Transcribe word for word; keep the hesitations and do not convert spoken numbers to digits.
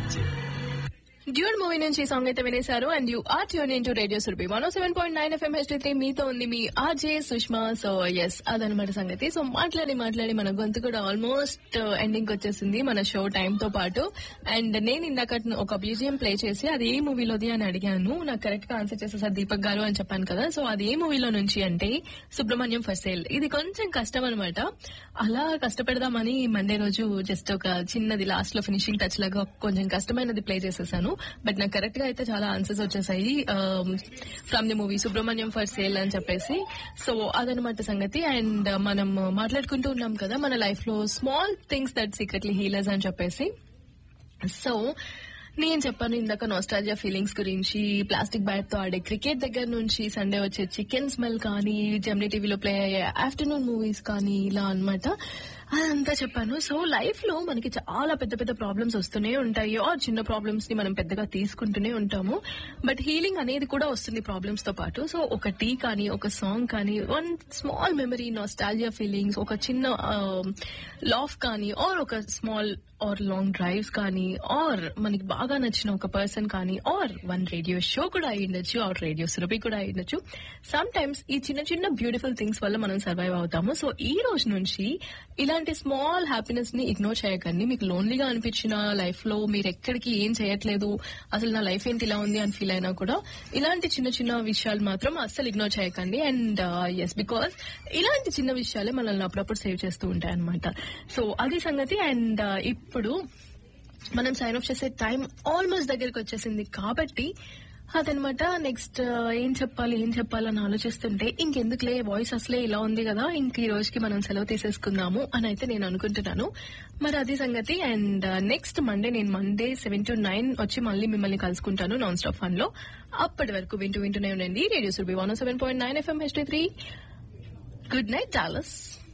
Dude movie నుంచి song అయితే వినేశారు. And you are tune in to radio Surabhi one oh seven point nine FM H three. మీతో ఉంది మీ RJ Sushma. So yes, అదనమాట సంగతి. So మాట్లాడి మాట్లాడి మన గొంతు కూడా ఆల్మోస్ట్ ఎండింగ్ వచ్చేసింది మన షో టైం తో పాటు. అండ్ నేను ఇందాక ఒక బ్యూజియం ప్లే చేసి అది ఏ మూవీలోది అని అడిగాను. నాకు కరెక్ట్ గా ఆన్సర్ చేసేసారు దీపక్ గారు అని చెప్పాను కదా. సో అది ఏ మూవీలో నుంచి అంటే సుబ్రహ్మణ్యం ఫర్ సేల్. ఇది కొంచెం కష్టం అనమాట. అలా కష్టపెడదామని మండే రోజు జస్ట్ ఒక చిన్నది లాస్ట్ లో ఫినిషింగ్ టచ్ లాగా కొంచెం కష్టమైనది ప్లే చేసేసాను. బట్ నాకు కరెక్ట్ గా అయితే చాలా ఆన్సర్స్ వచ్చేసాయి from the movie Subrahmanyam for sale అని చెప్పేసి. సో అదనమాట సంగతి. అండ్ మనం మాట్లాడుకుంటూ ఉన్నాం కదా మన లైఫ్ లో small things that secretly healers అని చెప్పేసి. సో నేను చెప్పాను ఇందాక నోస్టాల్జియా ఫీలింగ్స్ గురించి, ప్లాస్టిక్ బ్యాట్ తో ఆడే క్రికెట్ దగ్గర నుంచి సండే వచ్చే చికెన్ స్మెల్ కానీ, జెమినీ టీవీలో ప్లే అయ్యే ఆఫ్టర్నూన్ మూవీస్ కానీ, ఇలా అన్నమాట అదంతా చెప్పాను. సో లైఫ్ లో మనకి చాలా పెద్ద పెద్ద ప్రాబ్లమ్స్ వస్తూనే ఉంటాయి. ఆర్ చిన్న ప్రాబ్లమ్స్ ని మనం పెద్దగా తీసుకుంటూనే ఉంటాము. బట్ హీలింగ్ అనేది కూడా వస్తుంది ప్రాబ్లమ్స్ తో పాటు. సో ఒక టీ కానీ, ఒక సాంగ్ కానీ, one small memory, nostalgia feelings, ఒక చిన్న లాఫ్ కానీ, ఆర్ ఒక స్మాల్ ఆర్ లాంగ్ డ్రైవ్స్ కానీ, ఆర్ మనకి బాగా నచ్చిన ఒక పర్సన్ కానీ, ఆర్ వన్ రేడియో షో కూడా అయి ఉండొచ్చు, ఆర్ రేడియో సురభి కూడా అయి ఉండొచ్చు. సమ్ టైమ్స్ ఈ చిన్న చిన్న బ్యూటిఫుల్ థింగ్స్ వల్ల మనం సర్వైవ్ అవుతాము. సో ఈ రోజు నుంచి ఇలాంటి స్మాల్ హ్యాపీనెస్ ని ఇగ్నోర్ చేయకండి. మీకు లోన్లీగా అనిపించిన లైఫ్ లో మీరు ఎక్కడికి ఏం చేయట్లేదు, అసలు నా లైఫ్ ఏంటి ఇలా ఉంది అని ఫీల్ అయినా కూడా ఇలాంటి చిన్న చిన్న విషయాలు మాత్రం అస్సలు ఇగ్నోర్ చేయకండి. అండ్ ఎస్, బికాస్ ఇలాంటి చిన్న విషయాలే మనల్ని అప్పుడప్పుడు సేవ్ చేస్తూ ఉంటాయి అనమాట. సో అది సంగతి. అండ్ ఇప్పుడు మనం సైన్ ఆఫ్ చేసే టైం ఆల్మోస్ట్ దగ్గరికి వచ్చేసింది కాబట్టి అదనమాట. నెక్స్ట్ ఏం చెప్పాలి ఏం చెప్పాలని ఆలోచిస్తుంటే ఇంకెందుకులే, వాయిస్ అసలే ఇలా ఉంది కదా, ఇంక ఈ రోజుకి మనం సెలవు తీసేసుకుందాము అని అయితే నేను అనుకుంటున్నాను. మరి అది సంగతి. అండ్ నెక్స్ట్ మండే నేను మండే సెవెన్ టు నైన్ వచ్చి మళ్ళీ మిమ్మల్ని కలుసుకుంటాను నాన్ స్టాప్ ఫన్ లో. అప్పటి వరకు వింటూ వింటూనే ఉండండి రేడియో సురభి వన్ ఓ seven point nine FM H three. Good night Dallas.